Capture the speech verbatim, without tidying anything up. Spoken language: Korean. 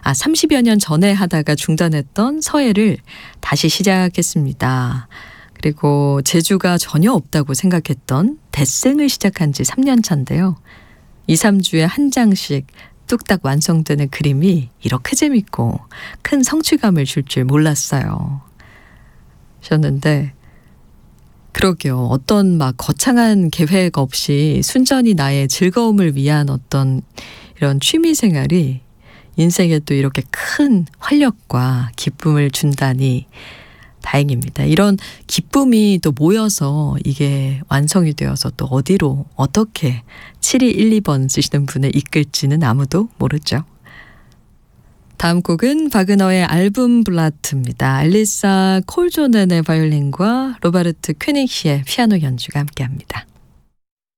아, 삼십여 년 전에 하다가 중단했던 서예를 다시 시작했습니다. 그리고 재주가 전혀 없다고 생각했던 데생을 시작한 지 삼 년 차인데요. 이, 삼 주에 한 장씩 뚝딱 완성되는 그림이 이렇게 재밌고 큰 성취감을 줄 줄 몰랐어요. 하셨는데 그러게요. 어떤 막 거창한 계획 없이 순전히 나의 즐거움을 위한 어떤 이런 취미 생활이 인생에 또 이렇게 큰 활력과 기쁨을 준다니 다행입니다. 이런 기쁨이 또 모여서 이게 완성이 되어서 또 어디로 어떻게 칠이일이 번 쓰시는 분을 이끌지는 아무도 모르죠. 다음 곡은 바그너의 알붐블라트입니다. 엘리사 콜조넨의 바이올린과 로바르트 퀘닉시의 피아노 연주가 함께합니다.